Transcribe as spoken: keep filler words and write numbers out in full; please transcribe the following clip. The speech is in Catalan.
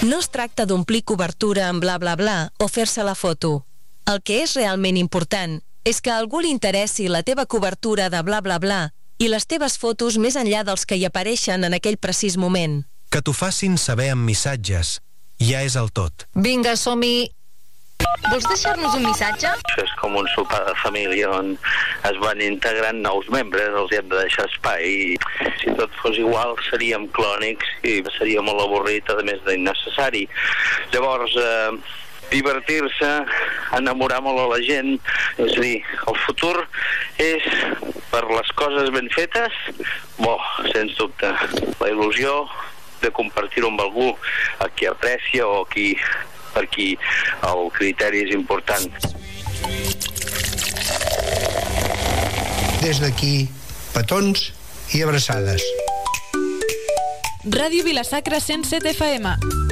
No es tracta d'omplir cobertura amb bla bla bla o fer-se la foto. El que és realment important és que a algú li interessi la teva cobertura de bla bla bla i les teves fotos més enllà dels que hi apareixen en aquell precís moment. Que t'ho facin saber amb missatges. Ja és el tot. Vinga, som-hi. Vols deixar-nos un missatge? És com un sopar de família on es van integrant nous membres, els hem de deixar espai. Si tot fos igual seríem clònics i seria molt avorrit, a més d'innecessari. Llavors, eh, divertir-se, enamorar molt a la gent, és a dir, el futur és per les coses ben fetes, bo, sens dubte. La il·lusió de compartir-ho amb algú a qui aprecia o qui, per qui el criteri és important. Des d'aquí, petons i abraçades. Ràdio Vila-sacra cent set F M.